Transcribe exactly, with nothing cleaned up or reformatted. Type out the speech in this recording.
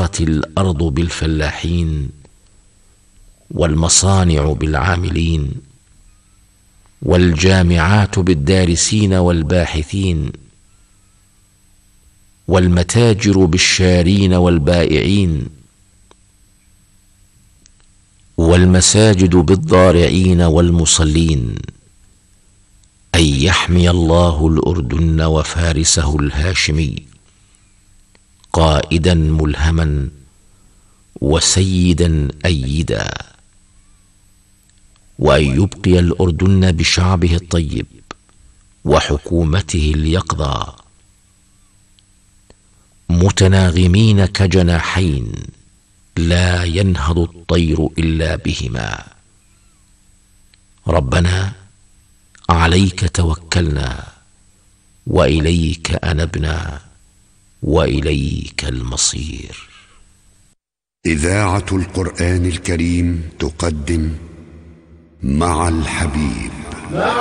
وخضرت الأرض بالفلاحين، والمصانع بالعاملين، والجامعات بالدارسين والباحثين، والمتاجر بالشارين والبائعين، والمساجد بالضارعين والمصلين، أن يحمي الله الأردن وفارسه الهاشمي قائدا ملهما وسيدا أيدا، وأن يبقي الأردن بشعبه الطيب وحكومته اليقظة متناغمين كجناحين لا ينهض الطير إلا بهما. ربنا عليك توكلنا وإليك أنبنا وإليك المصير. إذاعة القرآن الكريم تقدم مع الحبيب.